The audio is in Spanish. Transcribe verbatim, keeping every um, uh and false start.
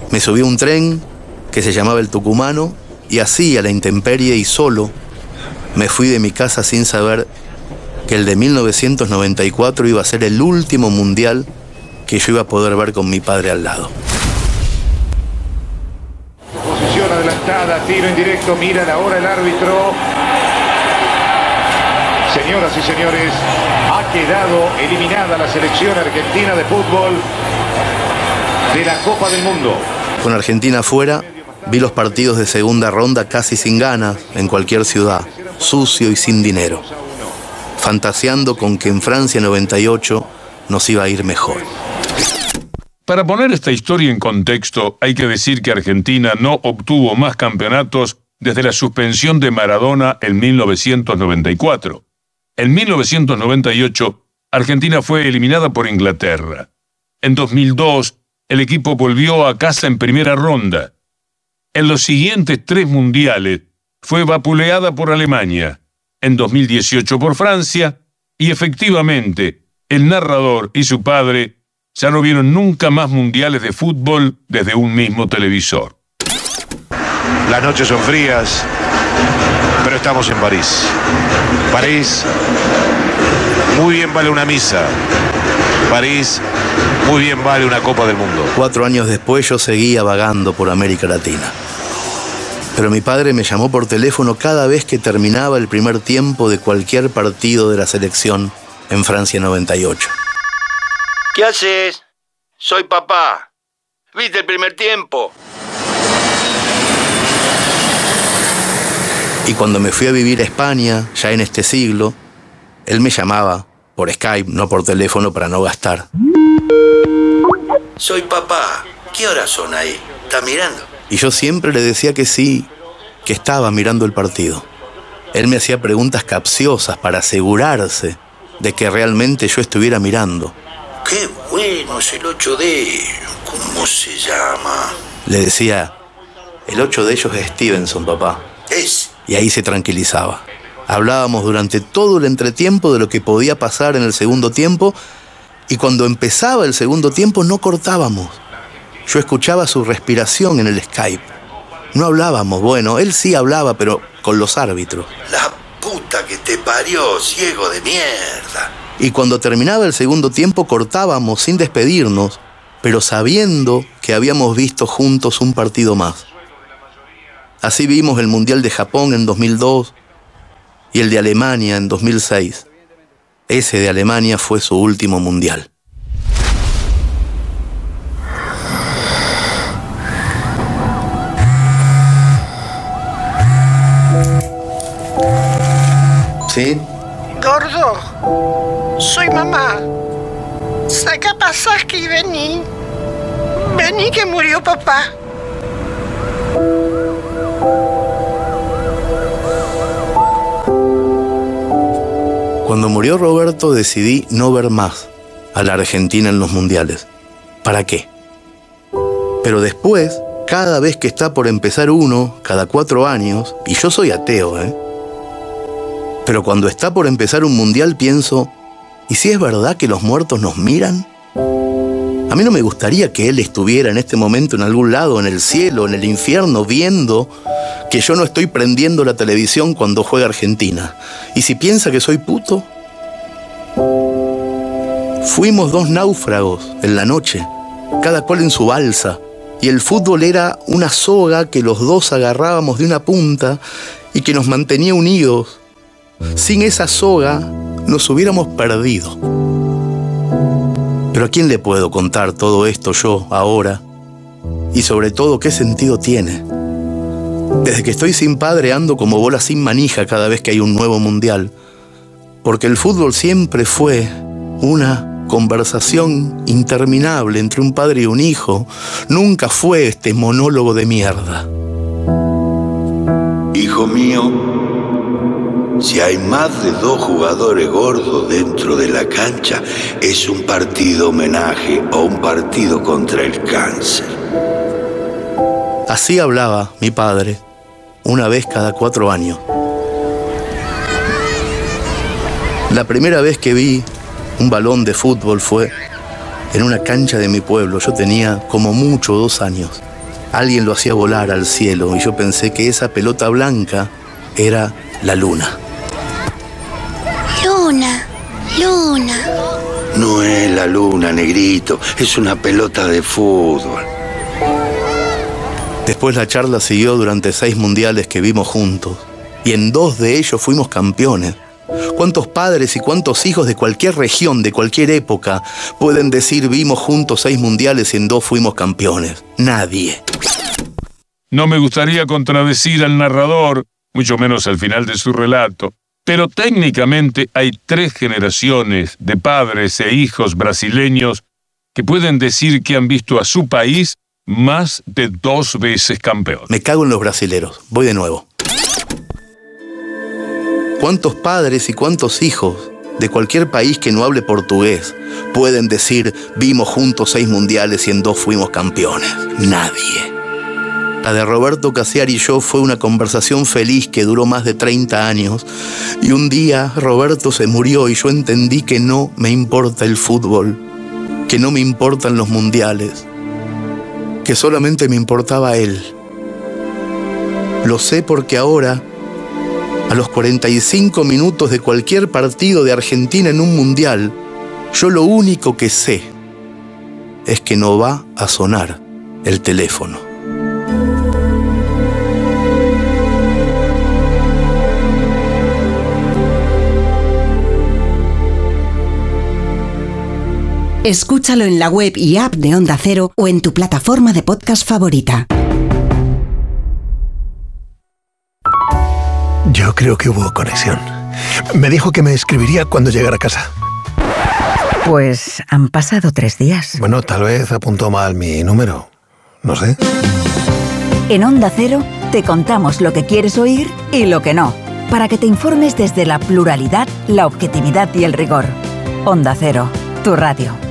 Me subí a un tren que se llamaba el Tucumano y así, a la intemperie y solo, me fui de mi casa sin saber que el de mil novecientos noventa y cuatro iba a ser el último mundial que yo iba a poder ver con mi padre al lado. Posición adelantada, tiro en directo, mira ahora el árbitro. Señoras y señores, ha quedado eliminada la selección argentina de fútbol de la Copa del Mundo. Con Argentina afuera, vi los partidos de segunda ronda casi sin ganas en cualquier ciudad, sucio y sin dinero, fantaseando con que en Francia noventa y ocho nos iba a ir mejor. Para poner esta historia en contexto, hay que decir que Argentina no obtuvo más campeonatos desde la suspensión de Maradona en mil novecientos noventa y cuatro. En mil novecientos noventa y ocho, Argentina fue eliminada por Inglaterra. En dos mil dos, el equipo volvió a casa en primera ronda. En los siguientes tres mundiales, fue vapuleada por Alemania. En dos mil dieciocho por Francia, y efectivamente, el narrador y su padre ya no vieron nunca más mundiales de fútbol desde un mismo televisor. Las noches son frías, pero estamos en París. París, muy bien vale una misa. París, muy bien vale una Copa del Mundo. Cuatro años después yo seguía vagando por América Latina. Pero mi padre me llamó por teléfono cada vez que terminaba el primer tiempo de cualquier partido de la selección en Francia noventa y ocho. ¿Qué haces? Soy papá. ¿Viste el primer tiempo? Y cuando me fui a vivir a España, ya en este siglo, él me llamaba por Skype, no por teléfono, para no gastar. Soy papá. ¿Qué horas son ahí? ¿Estás mirando? Y yo siempre le decía que sí, que estaba mirando el partido. Él me hacía preguntas capciosas para asegurarse de que realmente yo estuviera mirando. ¡Qué bueno es el ocho D! ¿Cómo se llama? Le decía, el ocho de ellos es Stevenson, papá. Es. Y ahí se tranquilizaba. Hablábamos durante todo el entretiempo de lo que podía pasar en el segundo tiempo, y cuando empezaba el segundo tiempo no cortábamos. Yo escuchaba su respiración en el Skype. No hablábamos, bueno, él sí hablaba, pero con los árbitros. La puta que te parió, ciego de mierda. Y cuando terminaba el segundo tiempo cortábamos sin despedirnos, pero sabiendo que habíamos visto juntos un partido más. Así vimos el Mundial de Japón en dos mil dos y el de Alemania en dos mil seis. Ese de Alemania fue su último Mundial. ¿Sí? Gordo, soy mamá. Saca pasaje y vení. Vení que murió papá. Cuando murió Roberto decidí no ver más a la Argentina en los mundiales. ¿Para qué? Pero después, cada vez que está por empezar uno, cada cuatro años, y yo soy ateo, ¿eh? Pero cuando está por empezar un mundial pienso, ¿y si es verdad que los muertos nos miran? A mí no me gustaría que él estuviera en este momento en algún lado, en el cielo, en el infierno, viendo que yo no estoy prendiendo la televisión cuando juega Argentina. ¿Y si piensa que soy puto? Fuimos dos náufragos en la noche, cada cual en su balsa, y el fútbol era una soga que los dos agarrábamos de una punta y que nos mantenía unidos. Sin esa soga nos hubiéramos perdido. Pero ¿a quién le puedo contar todo esto yo ahora? Y sobre todo, ¿qué sentido tiene? Desde que estoy sin padre ando como bola sin manija cada vez que hay un nuevo mundial. Porque el fútbol siempre fue una conversación interminable entre un padre y un hijo. Nunca fue este monólogo de mierda. Hijo mío, si hay más de dos jugadores gordos dentro de la cancha, es un partido homenaje o un partido contra el cáncer. Así hablaba mi padre, una vez cada cuatro años. La primera vez que vi un balón de fútbol fue en una cancha de mi pueblo. Yo tenía como mucho dos años. alguien lo hacía volar al cielo y yo pensé que esa pelota blanca era la luna. Luna, luna. No es la luna, negrito, es una pelota de fútbol. Después la charla siguió durante seis mundiales que vimos juntos y en dos de ellos fuimos campeones. ¿Cuántos padres y cuántos hijos de cualquier región, de cualquier época, pueden decir vimos juntos seis mundiales y en dos fuimos campeones? Nadie. No me gustaría contradecir al narrador, mucho menos al final de su relato, pero técnicamente hay tres generaciones de padres e hijos brasileños que pueden decir que han visto a su país más de dos veces campeón. Me cago en los brasileros. Voy de nuevo. ¿Cuántos padres y cuántos hijos de cualquier país que no hable portugués pueden decir vimos juntos seis mundiales y en dos fuimos campeones? Nadie. La de Roberto Cassiari y yo fue una conversación feliz que duró más de treinta años y un día Roberto se murió y yo entendí que no me importa el fútbol, que no me importan los mundiales, que solamente me importaba él. Lo sé porque ahora, a los cuarenta y cinco minutos de cualquier partido de Argentina en un mundial, yo lo único que sé es que no va a sonar el teléfono. Escúchalo en la web y app de Onda Cero o en tu plataforma de podcast favorita. Yo creo que hubo conexión. Me dijo que me escribiría cuando llegara a casa. Pues han pasado tres días. Bueno, tal vez apuntó mal mi número. No sé. En Onda Cero te contamos lo que quieres oír y lo que no, para que te informes desde la pluralidad, la objetividad y el rigor. Onda Cero, tu radio.